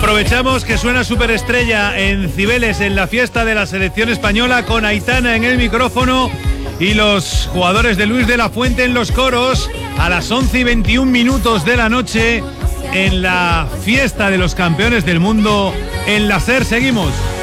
Aprovechamos que suena Superestrella en Cibeles, en la fiesta de la selección española, con Aitana en el micrófono y los jugadores de Luis de la Fuente en los coros, a las 11:21 de la noche, en la fiesta de los campeones del mundo en la SER. Seguimos.